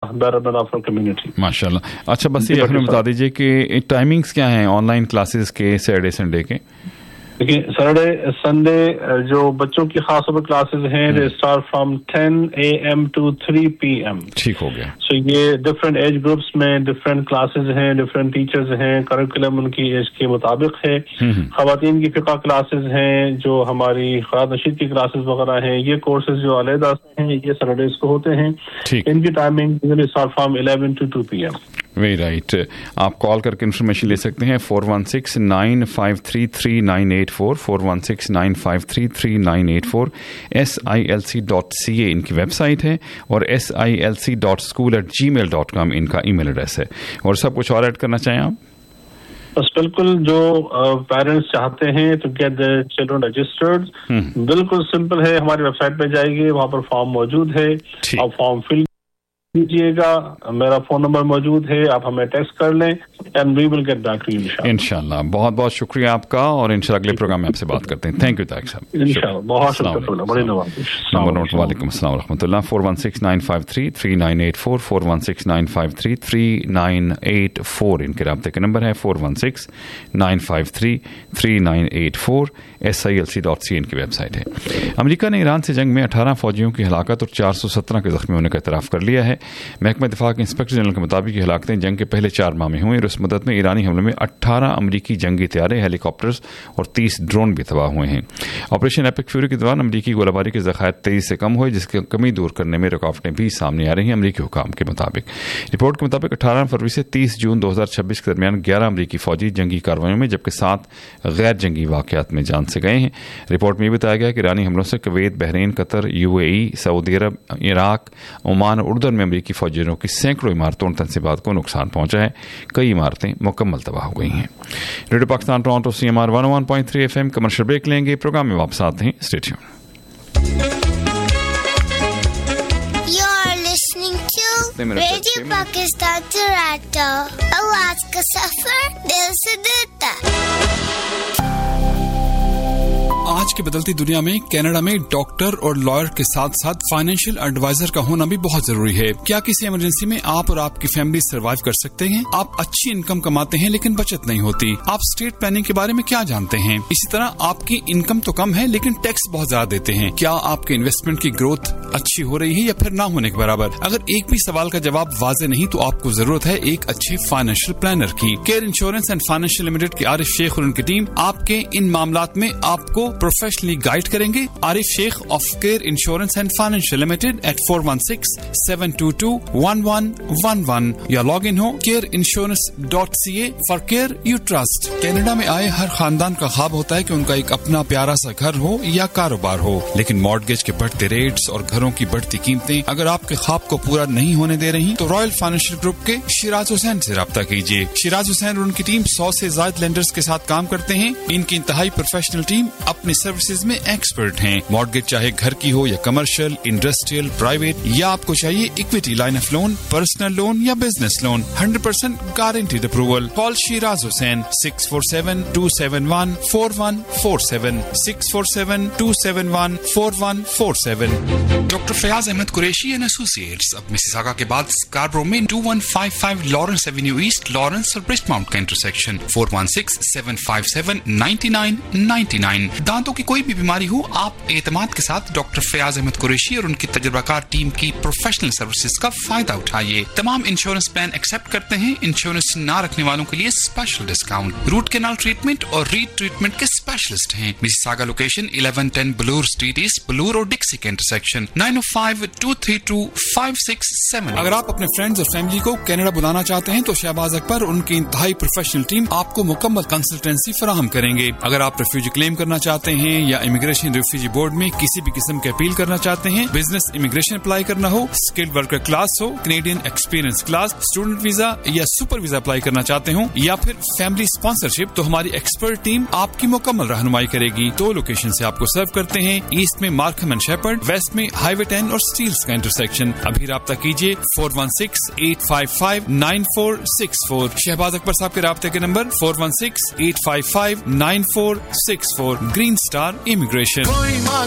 betterment of our community. माशाल्लाह. अच्छा, बस ये हमें बता दीजिए कि टाइमिंग्स क्या हैं ऑनलाइन क्लासेस के सैटरडे संडे के? देखिए, सैटरडे संडे जो बच्चों की खास तौर पर क्लासेस हैं, they start from 10 AM to 3 PM. ठीक हो गया. सो ये डिफरेंट एज ग्रुप्स में डिफरेंट क्लासेस हैं, डिफरेंट टीचर्स हैं, करिकुलम उनकी एज के मुताबिक है. खवातीन की फिक़ा क्लासेस हैं, जो हमारी ख़ुरात नशीद की क्लासेस वगैरह हैं, ये कोर्सेज जो अलहदा हैं ये सैटरडेज को होते हैं. इनकी timing start from 11 to 2 PM. Very right. आप कॉल करके इन्फॉर्मेशन ले सकते हैं 416-953-3984 416-953-3984. SILC.ca इनकी वेबसाइट है और SILC.school@gmail.com इनका ईमेल एड्रेस है. और सब कुछ और ऐड करना चाहें आप? बस बिल्कुल, जो पेरेंट्स चाहते हैं तो गेट द चिल्ड्रन रजिस्टर्ड, बिल्कुल सिंपल है. हमारी वेबसाइट पे जाइए, वहाँ पर फॉर्म मौजूद है, आप फॉर्म फिल कीजिएगा. मेरा फोन नंबर मौजूद है, आप हमें टेक्स्ट कर लें and we will get back to you इंशाल्लाह. बहुत बहुत शुक्रिया आपका और इंशाल्लाह अगले प्रोग्राम में आपसे बात करते हैं. थैंक यू तारिक साहब. इंशाल्लाह. बहुत शुक्रिया. बड़ी नवाज़. वालेकुम अस्सलाम व रहमतुल्लाह. 416-953-3984 416-953-3984 इनके राब्ते के नंबर है. 416-953-3984 SILC.ca इनकी वेबसाइट है. अमेरिका ने ईरान से जंग में 18 फौजियों की हलाकत और 417 के जख्मी होने का इतराफ़ कर लिया है. महकमा दिफा के इंस्पेक्टर जनरल के मुताबिक ये हलाकतें जंग के पहले 4 माह में हुई और इस मदद में ईरानी हमले में 18 अमरीकी जंगी तैयारे, हेलीकॉप्टर्स और 30 ड्रोन भी तबाह हुए हैं. ऑपरेशन एपिक फ्यूरी के दौरान अमरीकी गोलाबारी के ज़खायर तेजी से कम हुए, जिसकी कमी दूर करने में रुकावटें भी सामने आ रही हैं. अमरीकी हुकाम के मुताबिक रिपोर्ट के मुताबिक 18 फरवरी से 30 जून 2026 के दरमियान 11 अमरीकी फौजी जंगी कार्रवाइयों में जबकि 7 गैर जंगी वाक़यात में जान से गए हैं. रिपोर्ट में यह बताया गया कि ईरानी हमलों से Kuwait, Bahrain, Qatar, UAE, Saudi अरब, इराक, ओमान और उर्दन में अमरीकी फौजियों की सैकड़ों इमारतों और तंसीबात को नुकसान पहुंचा है. कई इमारतें मुकम्मल तबाह हो गई हैं. Radio Pakistan Toronto CMR 101.3 FM commercial break लेंगे. प्रोग्राम में वापस आते हैं. Stay tuned. Radio Pakistan Toronto, आवाज का सफर दिल से दिल तक. आज की बदलती दुनिया में कनाडा में डॉक्टर और लॉयर के साथ साथ फाइनेंशियल एडवाइजर का होना भी बहुत जरूरी है. क्या किसी इमरजेंसी में आप और आपकी फैमिली सर्वाइव कर सकते हैं? आप अच्छी इनकम कमाते हैं लेकिन बचत नहीं होती. आप स्टेट प्लानिंग के बारे में क्या जानते हैं? इसी तरह आपकी इनकम तो कम है लेकिन टैक्स बहुत ज्यादा देते हैं. क्या आपके इन्वेस्टमेंट की ग्रोथ अच्छी हो रही है या फिर ना होने के बराबर? अगर एक भी सवाल का जवाब वाज़े नहीं तो आपको जरूरत है एक अच्छे फाइनेंशियल प्लानर की. Care insurance and financial limited के आरिफ शेख और उनकी टीम आपके इन मामलात में आपको प्रोफेशनली गाइड करेंगे. Arif Sheikh of care insurance and financial limited eight 416-722-1111 या लॉग इन हो careinsurance.ca for care you trust. Canada में आए हर खानदान का ख्वाब होता है कि उनका एक अपना प्यारा सा घर हो या कारोबार हो, लेकिन मॉर्गेज के बढ़ते रेट्स और घरों की बढ़ती कीमतें अगर आपके ख्वाब को पूरा नहीं होने दे रही तो रॉयल फाइनेंशियल ग्रुप के शिराज हुसैन से राब्ता कीजिए. शिराज हुसैन और उनकी टीम 100 से ज्यादा लेंडर्स के साथ काम करते हैं. इनकी इंतहाई प्रोफेशनल टीम अपनी सर्विसेज में एक्सपर्ट हैं. मॉर्गेज चाहे घर की हो या कमर्शियल, इंडस्ट्रियल, प्राइवेट या आपको चाहिए equity line of loan, personal loan या business loan, 100% guaranteed approval. Call Siraj Hussain 647-271-4147 647-271-4147. Doctor Fayaz Ahmad Qureshi and associates अब मिसिसागा के बाद स्कार्बरो में 2155 लॉरेंस एवेन्यू ईस्ट, लॉरेंस और ब्रिस्टमाउंट का इंटरसेक्शन. 416-757-9999. दांतों की कोई भी बीमारी हो, आप एतमाद के साथ डॉक्टर फयाज अहमद कुरैशी और उनकी तजुर्बाकार टीम की प्रोफेशनल सर्विसेज का फायदा उठाइए. तमाम इंश्योरेंस प्लान एक्सेप्ट करते हैं. इंश्योरेंस ना रखने वालों के लिए special discount. Root canal treatment और रीट्रीटमेंट के स्पेशलिस्ट हैं. मिसिसागा लोकेशन 1110 बलूर स्ट्रीट ईस्ट, बलूर और डिक्सी के इंटरसेक्शन. 905-232-5670. अगर आप अपने फ्रेंड्स और फैमिली को कनाडा बुलाना चाहते हैं तो शहबाज अकबर और उनकी इंतहाई प्रोफेशनल टीम आपको मुकम्मल कंसल्टेंसी फराहम करेंगे. अगर आप रेफ्यूजी क्लेम करना चाहते हैं या इमिग्रेशन रेफ्यूजी बोर्ड में किसी भी किस्म के अपील करना चाहते हैं, बिजनेस इमिग्रेशन अप्लाई करना हो, स्किल्ड वर्कर क्लास हो, Canadian experience class, student visa या सुपर वीजा अप्लाई करना चाहते हो या फिर फैमिली स्पॉन्सरशिप, तो हमारी एक्सपर्ट टीम आपकी मुकम्मल रहनुमाई करेगी. 2 लोकेशन से आपको सर्व करते हैं. ईस्ट में मार्कहम एंड शेपर्ड, वेस्ट में हाईवे 10 और स्टील्स का इंटरसेक्शन. अभी राब्ता कीजिए 416-855-9464. शहबाज अकबर साहब के राब्ते के नंबर 416-855-9464. Green star immigration.